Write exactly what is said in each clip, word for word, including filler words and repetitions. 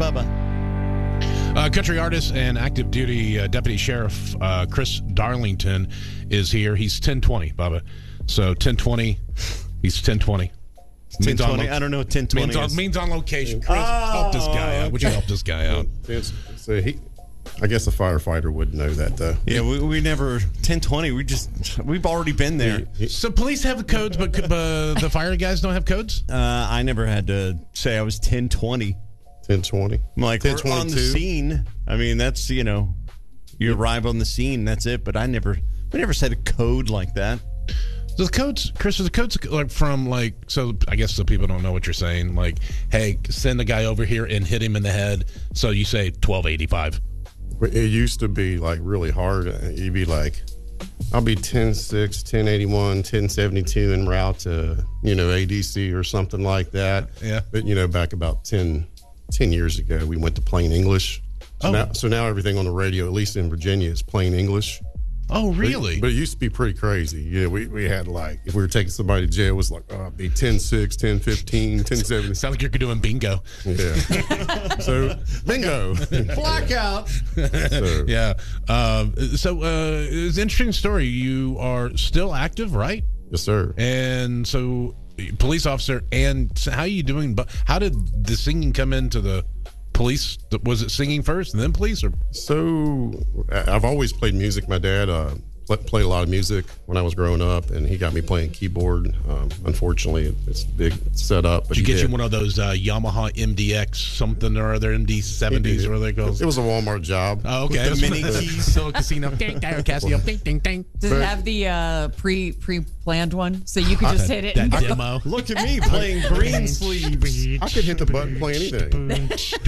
Bubba. Uh, country artist and active duty uh, deputy sheriff uh, Chris Darlington is here. He's ten twenty, Bubba. So ten twenty, he's ten twenty. ten twenty. I don't know what ten twenty means on, is. Means on location. Chris, oh, help this guy out. Would you help this guy out? So he, I guess a firefighter would know that, though. Yeah, we, we never ten twenty. We just we've already been there. He, he, so police have the codes, but uh, the fire guys don't have codes. Uh, I never had to say I was ten twenty. ten twenty. I'm like, we're on the scene. I mean, that's, you know, you arrive on the scene, that's it. But I never, we never said a code like that. So the codes, Chris, are the codes like from like, so I guess so people don't know what you're saying. Like, hey, send a guy over here and hit him in the head. So you say twelve eighty-five. It used to be like really hard. You'd be like, I'll be ten six, ten eighty-one, ten seventy-two en route to, you know, A D C or something like that. Yeah. But, you know, back about ten, ten years ago, we went to plain English. So, oh. now, so now everything on the radio, at least in Virginia, is plain English. Oh, really? But, but it used to be pretty crazy. You know, we, we had like, if we were taking somebody to jail, it was like, oh, it'd be ten six, ten fifteen, ten seventy. Sound like you're doing bingo. Yeah. So, bingo. Blackout. So, yeah. Um, so uh, it's an interesting story. You are still active, right? yes, sir. And so, police officer, and so how are you doing? But how did the singing come into the police? Was it singing first and then police? Or So I've always played music. My dad uh, played a lot of music when I was growing up, and he got me playing keyboard. Um, unfortunately, it's a big setup. But did you he get did. you one of those uh, Yamaha M D X something or other, M D seventies, or what they called? It was a Walmart job. Oh, okay. The mini keys. Still casino. Ding, ding, Casio. Ding, ding, ding. Does it have the uh, pre pre planned one so you could just hit it? That And demo. Look at me playing green sleeves. I could hit the button, play anything.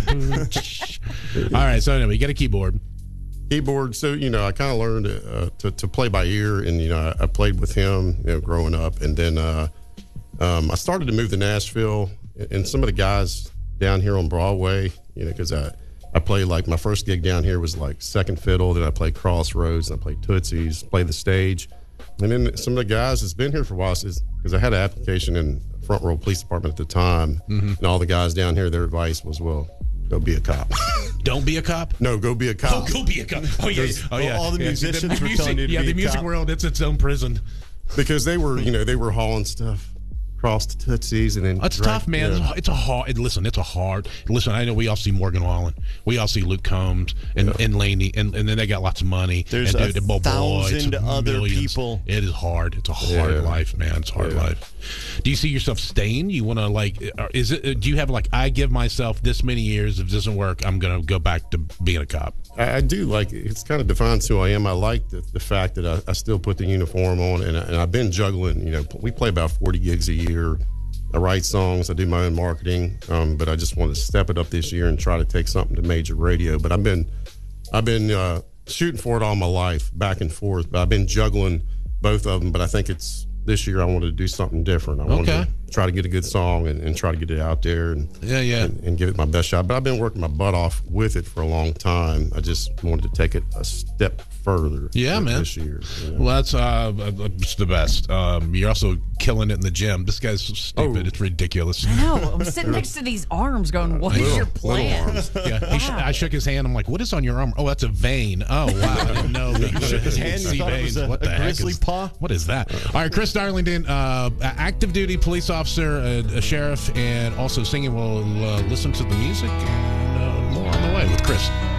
All right. So anyway, you get a keyboard. Keyboard. So, you know, I kind of learned uh, to, to play by ear, and, you know, I, I played with him, you know, growing up. And then uh, um, I started to move to Nashville, and some of the guys down here on Broadway, you know, because I, I played, like, my first gig down here was like second fiddle. Then I played Crossroads, and I played Tootsie's, played the stage. And then some of the guys that's been here for a while, because I had an application in Front Row Police Department at the time, mm-hmm. and all the guys down here, their advice was, well, go be a cop. Don't be a cop? No, go be a cop. Oh, go be a cop. Oh, yeah. Oh, yeah. All the yeah. musicians the were music, telling you to Yeah, be the a music cop. world, it's its own prison. Because they were, you know, they were hauling stuff across the Tootsies, and then It's drag- tough, man. you know. It's, it's a hard. Listen, it's a hard. Listen, I know we all see Morgan Wallen. We all see Luke Combs and, Yeah. and Laney, and, and then they got lots of money. There's and, a dude, boy, thousand it's other millions. people. It is hard. It's a hard Yeah. life, man. It's a hard Yeah. life. Do you see yourself staying? You want to like? Is it? Do you have like? I give myself this many years. If it doesn't work, I'm gonna go back to being a cop. I, I do like it's kind of defines who I am. I like the, the fact that I, I still put the uniform on, and, I, and I've been juggling. You know, we play about forty gigs a year. I write songs. I do my own marketing, um, but I just want to step it up this year and try to take something to major radio. But I've been, I've been uh, shooting for it all my life, back and forth. But I've been juggling both of them. But I think it's this year I wanted to do something different. I wanted Okay. to try to get a good song and, and try to get it out there and Yeah, yeah. and, and give it my best shot. But I've been working my butt off with it for a long time. I just wanted to take it a step further. Yeah, man. This year. You know? Well, that's uh, it's the best. Um, you're also killing it in the gym. This guy's so stupid. Oh. It's ridiculous. No, I'm sitting next to these arms going, what is Little- your little plan? arms. Yeah, he sh- I shook his hand. I'm like, "What is on your arm?" Oh, that's a vein. Oh, wow, I didn't know. That you shook his hand, you see thought it was veins. a- What a the heck grizzly is, paw? What is that? All right, Chris Darlington, uh, active duty police officer, a, a sheriff, and also singing. We'll uh, listen to the music and uh, more on the way with Chris.